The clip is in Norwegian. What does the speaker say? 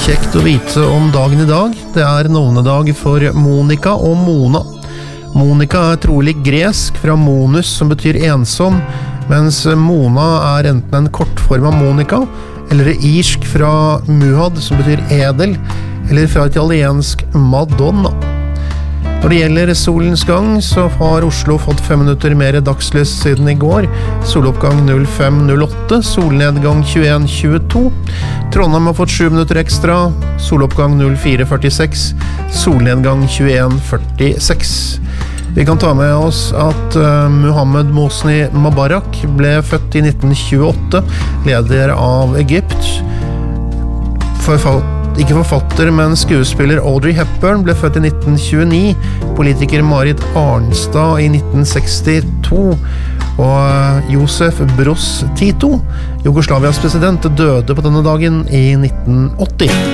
kjekt å vite om dagen I dag. Det navnedag for Monica og Mona. Monica trolig gresk fra Monus, som betyr ensom, mens Mona enten en kortform av Monica, eller irsk fra Muhad, som betyr edel, eller fra italiensk Madonna. Når det gjelder solens gang, så har Oslo fått 5 minutter mer dagslys siden I går. Soloppgang 05:08, solnedgang 21:22. Trondheim har fått 7 minutter ekstra, soloppgang 04:46, solnedgang 21:46. Vi kan ta med oss at Mohammed Mosni Mubarak ble født I 1928, leder av Egypt. Ikke forfatter, men skuespiller Audrey Hepburn ble født I 1929, politiker Marit Arnstad I 1962, og Josef Broz Tito, Jugoslavias president, døde på denne dagen I 1980.